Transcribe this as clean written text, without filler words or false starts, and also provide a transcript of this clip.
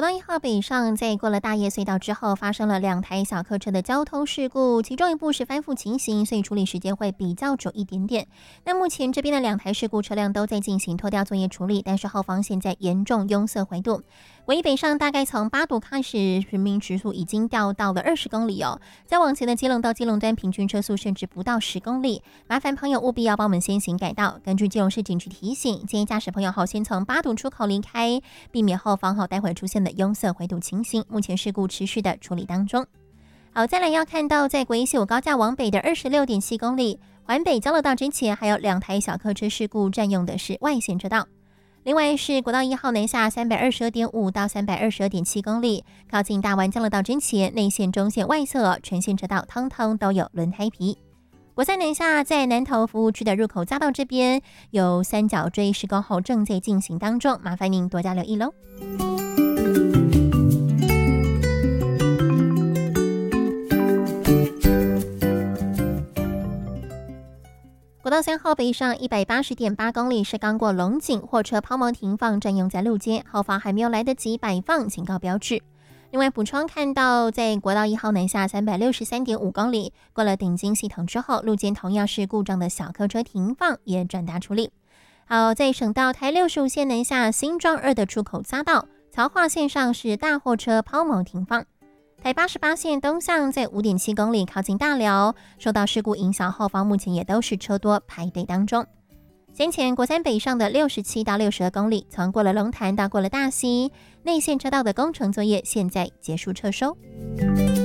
国道1号北上，在过了大叶隧道之后，发生了2台小客车的交通事故，其中一部是翻覆情形，所以处理时间会比较久一点点。那目前这边的2台事故车辆都在进行拖吊作业处理，但是后方现在严重拥塞回堵。国一北上大概从8堵开始，平均时速已经掉到了20公里哦。再往前的基隆到基隆端平均车速甚至不到10公里，麻烦朋友务必要帮我们先行改道。根据基隆市警局提醒，建议驾驶朋友先从8堵出口离开，避免后方待会出现的拥塞回堵情形。目前事故持续的处理当中。好，再来要看到在国一75高架往北的26.7公里，环北交流道之前还有2台小客车事故，占用的是外线车道。另外是国道1号南下322.5到322.7公里，靠近大湾交流道之前，内线、中线、外侧全线车道通通都有轮胎皮。国三南下在南投服务区的入口匝道这边有三角锥施工后正在进行当中，麻烦您多加留意喽。国道3号北上180.8公里是刚过龙井，货车抛锚停放，占用在路肩，后方还没有来得及摆放警告标志。另外补充看到，在国道1号南下363.5公里，过了顶金系统之后，路肩同样是故障的小客车停放，也转达处理。好，在省道台65线南下新庄2的出口匝道，曹化线上是大货车抛锚停放。台88线东向在5.7公里靠近大寮，受到事故影响，后方目前也都是车多排队当中。先前国三北上的67到62公里，从过了龙潭到过了大溪，内线车道的工程作业现在结束撤收。